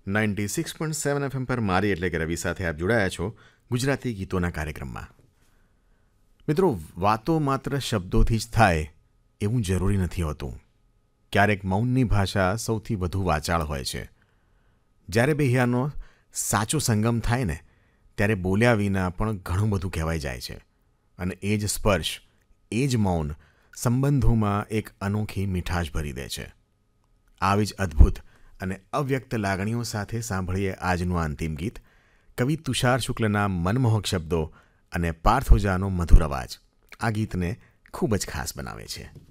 96.7 FM પર મારી એટલે કે રવિ સાથે આપ જોડાયા છો ગુજરાતી ગીતોના કાર્યક્રમમાં. મિત્રો, વાતો માત્ર શબ્દોથી જ થાય એવું જરૂરી નથી હોતું. ક્યારેક મૌનની ભાષા સૌથી વધુ વાચાળ હોય છે. જ્યારે બે સાચો સંગમ થાય ને ત્યારે બોલ્યા વિના પણ ઘણું બધું કહેવાઈ જાય છે. અને એ જ સ્પર્શ, એ જ મૌન સંબંધોમાં એક અનોખી મીઠાશ ભરી દે છે. આવી જ અદ્ભુત અને અવ્યક્ત લાગણીઓ સાથે સાંભળીએ આજનું અંતિમ ગીત. કવિ તુષાર શુક્લના મનમોહક શબ્દો અને પાર્થ ઓઝાનો મધુર અવાજ આ ગીતને ખૂબ જ ખાસ બનાવે છે.